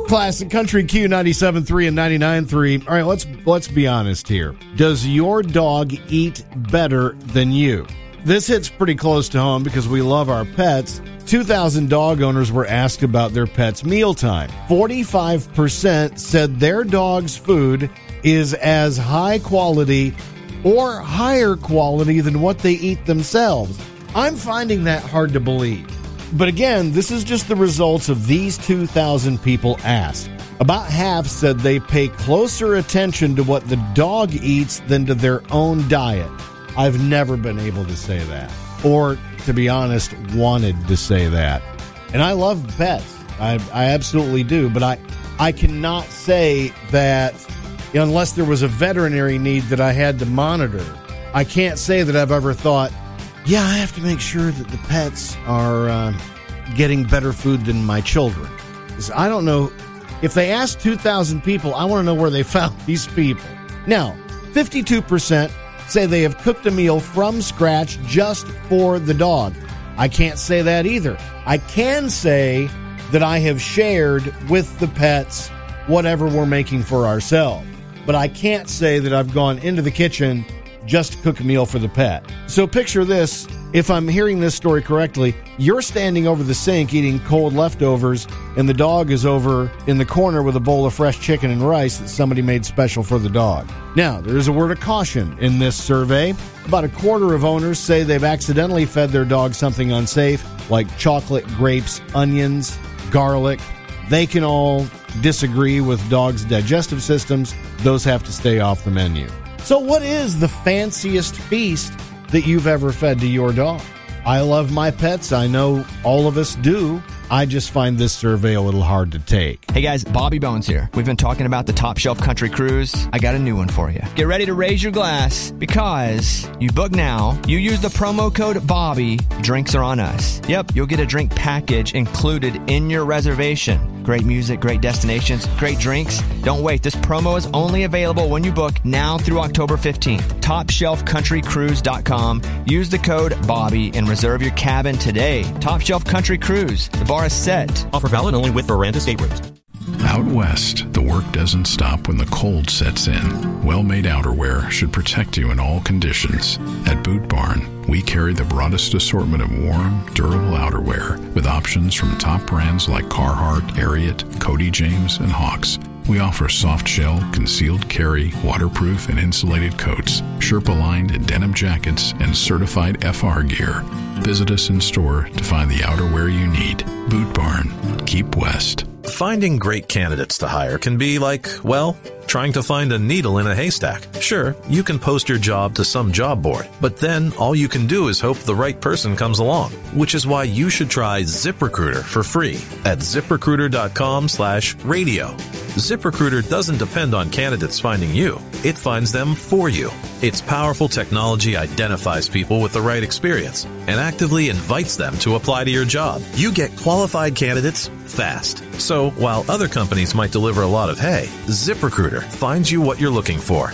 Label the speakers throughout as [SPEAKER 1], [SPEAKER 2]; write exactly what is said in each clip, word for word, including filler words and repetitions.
[SPEAKER 1] Classic Country Q ninety-seven point three and ninety-nine point three. All right, let's let's be honest here. Does your dog eat better than you? This hits pretty close to home because we love our pets. two thousand dog owners were asked about their pet's mealtime. forty-five percent said their dog's food is as high quality or higher quality than what they eat themselves. I'm finding that hard to believe. But again, this is just the results of these two thousand people asked. About half said they pay closer attention to what the dog eats than to their own diet. I've never been able to say that. Or, to be honest, wanted to say that. And I love pets. I, I absolutely do. But I, I cannot say that, you know, unless there was a veterinary need that I had to monitor, I can't say that I've ever thought, yeah, I have to make sure that the pets are uh, getting better food than my children. I don't know. If they asked two thousand people, I want to know where they found these people. Now, fifty-two percent say they have cooked a meal from scratch just for the dog. I can't say that either. I can say that I have shared with the pets whatever we're making for ourselves. But I can't say that I've gone into the kitchen just to cook a meal for the pet. So picture this. If I'm hearing this story correctly, you're standing over the sink eating cold leftovers, and the dog is over in the corner with a bowl of fresh chicken and rice that somebody made special for the dog. Now, there is a word of caution in this survey. About a quarter of owners say they've accidentally fed their dog something unsafe, like chocolate, grapes, onions, garlic. They can all disagree with dogs' digestive systems. Those have to stay off the menu. So what is the fanciest feast that you've ever fed to your dog? I love my pets. I know all of us do. I just find this survey a little hard to take.
[SPEAKER 2] Hey guys, Bobby Bones here. We've been talking about the Top Shelf Country Cruise. I got a new one for you. Get ready to raise your glass because you book now, you use the promo code Bobby, drinks are on us. Yep, you'll get a drink package included in your reservation. Great music, great destinations, great drinks. Don't wait. This promo is only available when you book now through October fifteenth. top shelf country cruise dot com. Use the code Bobby and reserve your cabin today. Top Shelf Country Cruise. The bar is set.
[SPEAKER 3] Offer valid only with Miranda State Rooms.
[SPEAKER 4] Out west, the work doesn't stop when the cold sets in. Well-made outerwear should protect you in all conditions. At Boot Barn, we carry the broadest assortment of warm, durable outerwear with options from top brands like Carhartt, Ariat, Cody James, and Hawks. We offer soft shell, concealed carry, waterproof and insulated coats, Sherpa-lined and denim jackets, and certified F R gear. Visit us in store to find the outerwear you need. Boot Barn. Keep west.
[SPEAKER 5] Finding great candidates to hire can be like, well, trying to find a needle in a haystack. Sure, you can post your job to some job board, but then all you can do is hope the right person comes along, which is why you should try ZipRecruiter for free at ZipRecruiter.com slash radio. ZipRecruiter doesn't depend on candidates finding you. It finds them for you. Its powerful technology identifies people with the right experience and actively invites them to apply to your job. You get qualified candidates fast. So while other companies might deliver a lot of hay, ZipRecruiter finds you what you're looking for.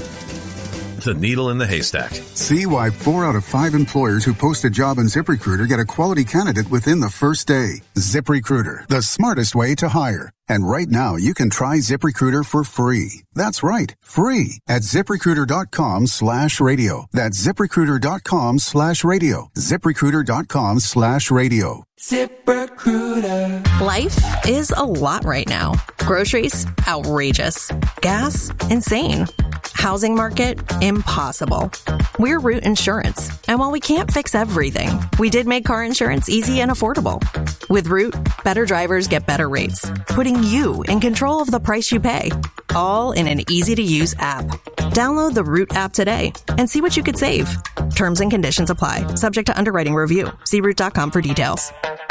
[SPEAKER 5] The needle in the haystack.
[SPEAKER 6] See why four out of five employers who post a job on ZipRecruiter get a quality candidate within the first day. ZipRecruiter, the smartest way to hire. And right now, you can try ZipRecruiter for free. That's right, free at ZipRecruiter.com slash radio. That's ZipRecruiter.com slash radio. ZipRecruiter.com slash radio.
[SPEAKER 7] ZipRecruiter. Life is a lot right now. Groceries, outrageous. Gas, insane. Housing market, impossible. We're Root Insurance, and while we can't fix everything, we did make car insurance easy and affordable. With Root, better drivers get better rates, putting you in control of the price you pay, all in an easy-to-use app. Download the Root app today and see what you could save. Terms and conditions apply, subject to underwriting review. See root dot com for details.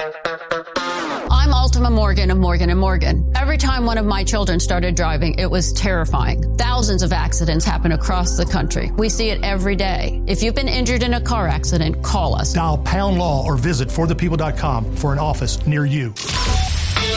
[SPEAKER 8] I'm Ultima Morgan of Morgan and Morgan. Every time one of my children started driving, it was terrifying. Thousands of accidents happen across the country. We see it every day. If you've been injured in a car accident, call us.
[SPEAKER 9] Dial pound law or visit for the people dot com for an office near you.